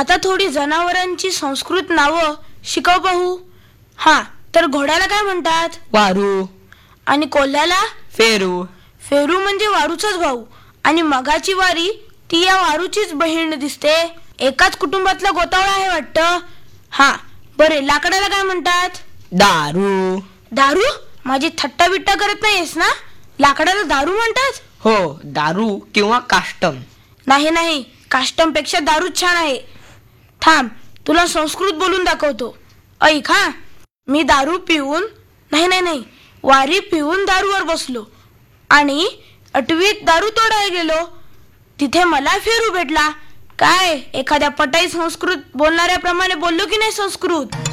आता थोडी जनावरांची संस्कृत नावं शिकव पाहू. हा, तर घोड्याला काय म्हणतात? वारू. आणि कोल्ह्याला? फेरू. फेरू म्हणजे वारूचाच भाऊ. आणि मगाची वारी ती या वारूचीच बहीण दिसते. एकाच कुटुंबातला गोतावळा आहे वाटतं. हा, बरे, लाकडाला काय म्हणतात? दारू. दारू? माझी थट्टा बिट्टा करत नाहीस ना? लाकडाला दारू म्हणतात? हो, दारू किंवा काष्टम. नाही नाही, काष्टम पेक्षा दारूच छान आहे. थांब, तुला संस्कृत बोलून दाखवतो. ऐक हा. मी दारू पिऊन नाही वारी पिऊन दारूवर बसलो आणि अटवीत दारू तोडायला गेलो. तिथे मला फेरू भेटला. काय एखाद्या पटाई संस्कृत बोलणाऱ्याप्रमाणे बोललो की नाही संस्कृत?